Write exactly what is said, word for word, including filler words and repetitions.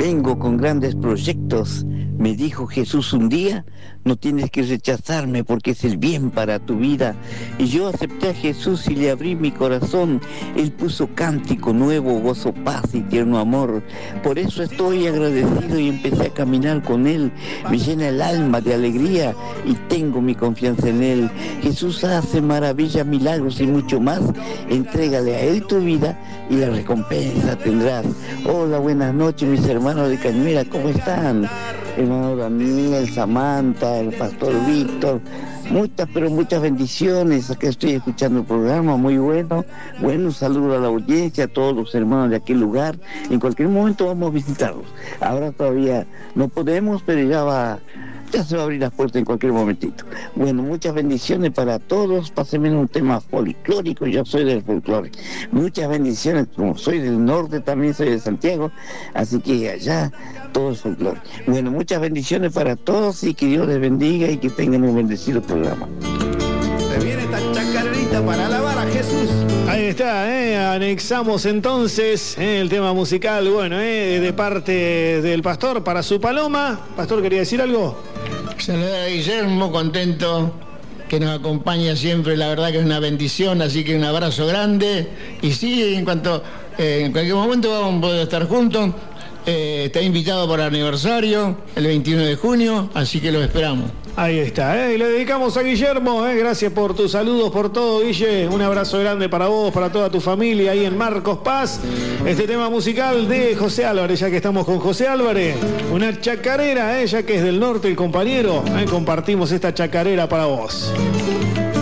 vengo con grandes proyectos. Me dijo Jesús un día, no tienes que rechazarme porque es el bien para tu vida. Y yo acepté a Jesús y le abrí mi corazón. Él puso cántico nuevo, gozo, paz y tierno amor. Por eso estoy agradecido y empecé a caminar con Él. Me llena el alma de alegría y tengo mi confianza en Él. Jesús hace maravillas, milagros y mucho más. Entrégale a Él tu vida y la recompensa tendrás. Hola, buenas noches mis hermanos de Cañuela, ¿cómo están? Hermano Daniel, Samantha, el pastor Víctor, muchas, pero muchas bendiciones. Acá estoy escuchando el programa, muy bueno. Bueno, saludo a la audiencia, a todos los hermanos de aquel lugar. En cualquier momento vamos a visitarlos. Ahora todavía no podemos, pero ya va, ya se va a abrir la puerta en cualquier momentito. Bueno, muchas bendiciones para todos. Pásenme un tema folclórico, yo soy del folclore. Muchas bendiciones, como soy del norte, también soy de Santiago, así que allá todo es folclore. Bueno, muchas bendiciones para todos y que Dios les bendiga y que tengan un bendecido programa. Se viene esta chacarerita para alabar a Jesús. Ahí está, ¿eh? Anexamos entonces ¿eh? el tema musical, bueno, ¿eh? de parte del pastor para su paloma. Pastor, ¿quería decir algo? Saludos a Guillermo, contento que nos acompaña siempre, la verdad que es una bendición, así que un abrazo grande. Y sí, en cuanto, eh, en cualquier momento vamos a poder estar juntos. Eh, está invitado para el aniversario, el veintiuno de junio, así que lo esperamos. Ahí está, ¿eh? Y le dedicamos a Guillermo, ¿eh? Gracias por tus saludos, por todo, Guille. Un abrazo grande para vos, para toda tu familia ahí en Marcos Paz. Este tema musical de José Álvarez, ya que estamos con José Álvarez. Una chacarera, ¿eh? Ya que es del norte el compañero, ¿eh? Compartimos esta chacarera para vos.